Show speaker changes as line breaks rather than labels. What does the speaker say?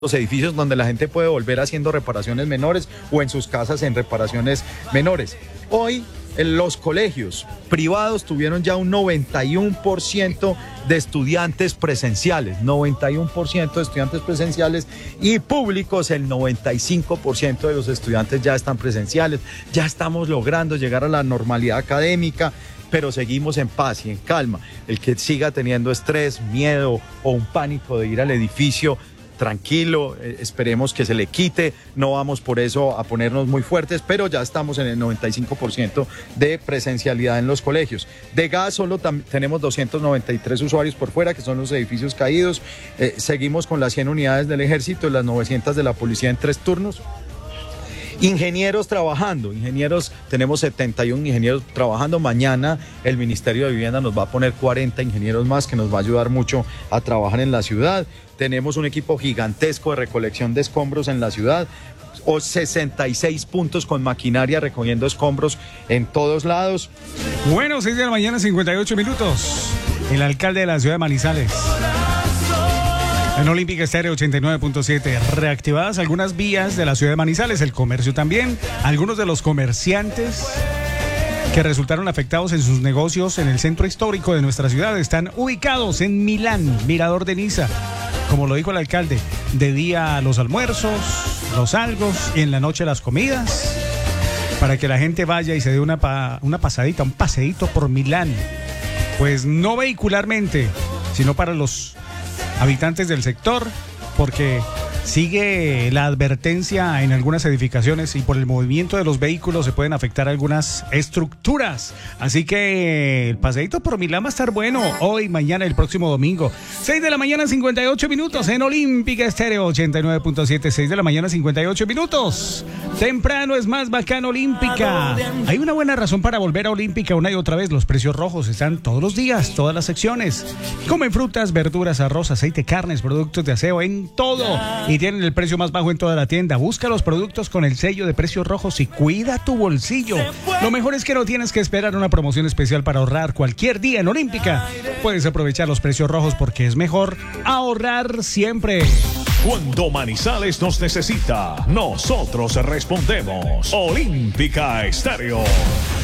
los edificios donde la gente puede volver haciendo reparaciones menores o en sus casas en reparaciones menores. Hoy en los colegios privados tuvieron ya un 91% de estudiantes presenciales, 91% de estudiantes presenciales, y públicos el 95% de los estudiantes ya están presenciales. Ya estamos logrando llegar a la normalidad académica, pero seguimos en paz y en calma. El que siga teniendo estrés, miedo o un pánico de ir al edificio, tranquilo, esperemos que se le quite, no vamos por eso a ponernos muy fuertes, pero ya estamos en el 95% de presencialidad en los colegios. De gas solo tenemos 293 usuarios por fuera, que son los edificios caídos. Seguimos con las 100 unidades del ejército y las 900 de la policía en 3 turnos. Ingenieros trabajando, tenemos 71 ingenieros trabajando. Mañana el Ministerio de Vivienda nos va a poner 40 ingenieros más, que nos va a ayudar mucho a trabajar en la ciudad. Tenemos un equipo gigantesco de recolección de escombros en la ciudad, o 66 puntos con maquinaria recogiendo escombros en todos lados.
Bueno, 6 de la mañana, 58 minutos. El alcalde de la ciudad de Manizales. En Olímpica Estéreo 89.7, reactivadas algunas vías de la ciudad de Manizales, el comercio también. Algunos de los comerciantes que resultaron afectados en sus negocios en el centro histórico de nuestra ciudad están ubicados en Milán, Mirador de Niza. Como lo dijo el alcalde, de día los almuerzos, los algos, y en la noche las comidas, para que la gente vaya y se dé una pasadita, un paseíto por Milán. Pues no vehicularmente, sino para los habitantes del sector, porque sigue la advertencia en algunas edificaciones y por el movimiento de los vehículos se pueden afectar algunas estructuras. Así que el paseíto por Milán va a estar bueno hoy, mañana, el próximo domingo. 6 de la mañana, 58 minutos en Olímpica Estéreo 89.7. 6 de la mañana, 58 minutos. Temprano es más bacano Olímpica. Hay una buena razón para volver a Olímpica una y otra vez. Los precios rojos están todos los días, todas las secciones. Comen frutas, verduras, arroz, aceite, carnes, productos de aseo, en todo. Y tienen el precio más bajo en toda la tienda. Busca los productos con el sello de precios rojos y cuida tu bolsillo. Lo mejor es que no tienes que esperar una promoción especial para ahorrar cualquier día en Olímpica. Puedes aprovechar los precios rojos porque es mejor ahorrar siempre.
Cuando Manizales nos necesita, nosotros respondemos. Olímpica Estéreo.